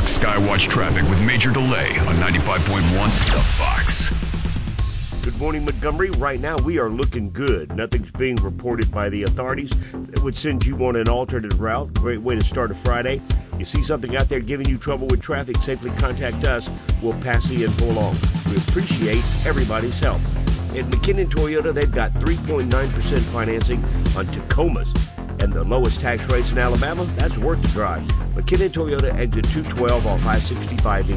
Skywatch traffic with major delay on 95.1 The Fox. Good morning, Montgomery. Right now, we are looking good. Nothing's being reported by the authorities that would send you on an alternate route. Great way to start a Friday. You see something out there giving you trouble with traffic, simply contact us. We'll pass the info along. We appreciate everybody's help. At McKinnon Toyota, they've got 3.9% financing on Tacomas. And the lowest tax rates in Alabama, that's worth the drive. McKinnon Toyota, exit 212 off I-65 in